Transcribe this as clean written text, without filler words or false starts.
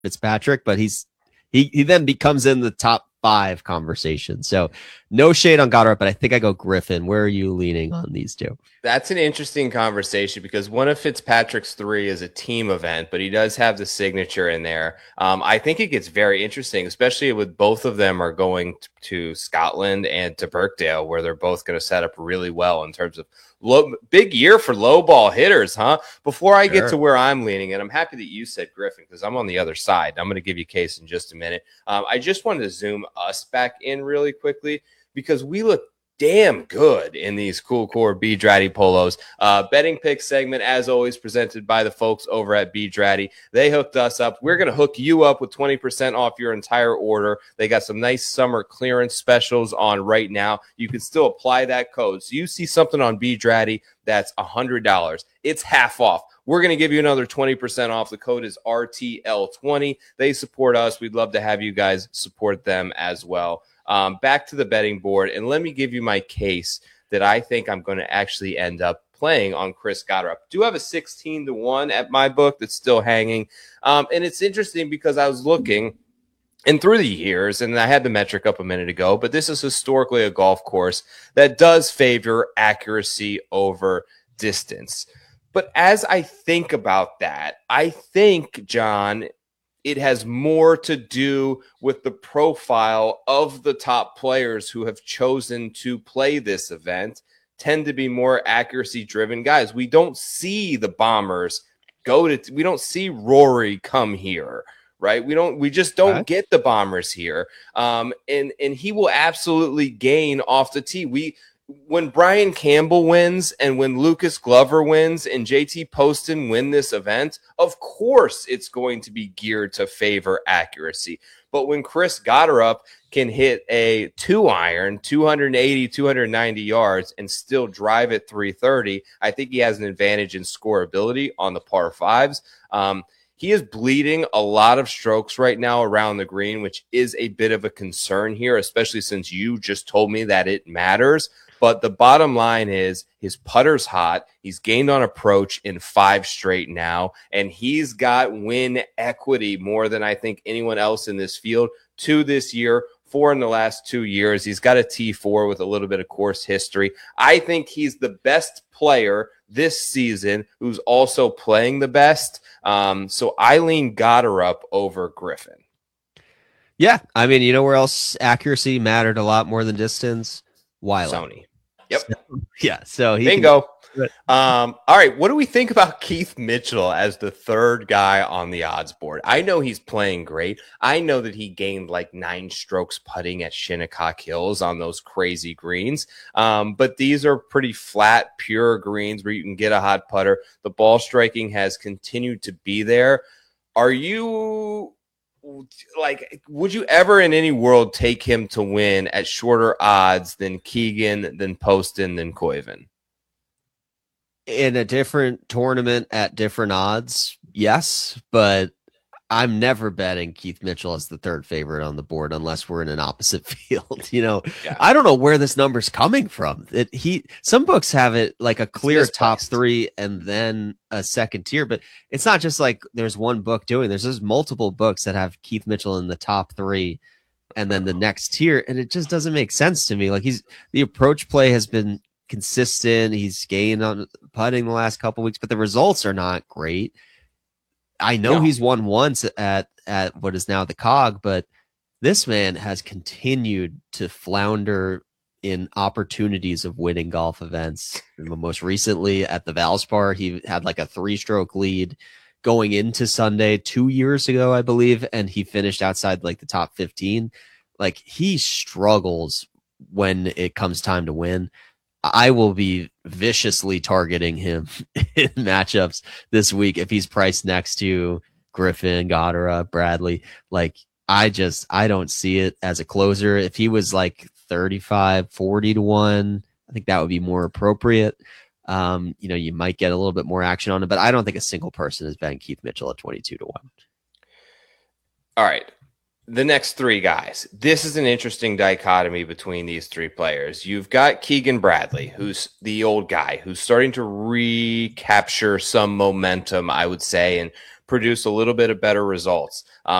Fitzpatrick, but he then becomes in the top 5 conversation. So no shade on Goddard, but I think I go Griffin. Where are you leaning on these two? That's an interesting conversation because one of Fitzpatrick's 3 is a team event, but he does have the signature in there. I think it gets very interesting, especially with both of them are going to Scotland and to Birkdale, where they're both going to set up really well in terms of big year for low ball hitters, huh? Before I get to where I'm leaning, and I'm happy that you said Griffin because I'm on the other side. I'm going to give you a case in just a minute. I just wanted to zoom us back in really quickly because we look damn good in these Cool Core B Dratty polos. Betting pick segment, as always, presented by the folks over at B Dratty. They hooked us up. We're going to hook you up with 20% off your entire order. They got some nice summer clearance specials on right now. You can still apply that code. So you see something on B Dratty that's $100. It's half off. We're going to give you another 20% off. The code is RTL20. They support us. We'd love to have you guys support them as well. Back to the betting board, and let me give you my case that I think I'm going to actually end up playing on Chris Goddard. I do have a 16-1 at my book that's still hanging, and it's interesting because I was looking, and through the years, and I had the metric up a minute ago, but this is historically a golf course that does favor accuracy over distance. But as I think about that, I think, John, it has more to do with the profile of the top players who have chosen to play this event, tend to be more accuracy driven guys. We don't see the Bombers we don't see Rory come here, right? We just don't get the Bombers here. And he will absolutely gain off the tee. When Brian Campbell wins and when Lucas Glover wins and JT Poston win this event, of course it's going to be geared to favor accuracy. But when Chris Goddard can hit a 2-iron, 280, 290 yards and still drive at 330, I think he has an advantage in scoreability on the par fives. He is bleeding a lot of strokes right now around the green, which is a bit of a concern here, especially since you just told me that it matters. But the bottom line is his putter's hot. He's gained on approach in 5 straight now, and he's got win equity more than I think anyone else in this field. 2 this year, 4 in the last 2 years. He's got a T4 with a little bit of course history. I think he's the best player this season who's also playing the best. So I lean Goddard up over Griffin. Yeah, I mean, you know where else accuracy mattered a lot more than distance? Wiley. Sony. Yep. Yeah. So he bingo. All right. What do we think about Keith Mitchell as the third guy on the odds board? I know he's playing great. I know that he gained like 9 strokes putting at Shinnecock Hills on those crazy greens. But these are pretty flat, pure greens where you can get a hot putter. The ball striking has continued to be there. Are you would you ever in any world take him to win at shorter odds than Keegan, than Poston, than Koiven? In a different tournament at different odds, yes, but I'm never betting Keith Mitchell as the third favorite on the board unless we're in an opposite field. Yeah. I don't know where this number's coming from. Some books have it like a clear top 3 and then a second tier, but it's not just like there's one book doing. There's multiple books that have Keith Mitchell in the top 3 and then the next tier, and it just doesn't make sense to me. Like the approach play has been consistent. He's gained on putting the last couple weeks, but the results are not great. I know he's won once at what is now the COG, but this man has continued to flounder in opportunities of winning golf events. Most recently at the Valspar, he had like a 3-stroke lead going into Sunday 2 years ago, I believe, and he finished outside like the top 15. Like he struggles when it comes time to win. I will be viciously targeting him in matchups this week if he's priced next to Griffin, Goddard, Bradley. Like I don't see it as a closer. If he was like 35, 40-1, I think that would be more appropriate. You might get a little bit more action on it, but I don't think a single person is betting Keith Mitchell at 22-1. All right. The next 3 guys. This is an interesting dichotomy between these 3 players. You've got Keegan Bradley, who's the old guy, who's starting to recapture some momentum, I would say, and produce a little bit of better results.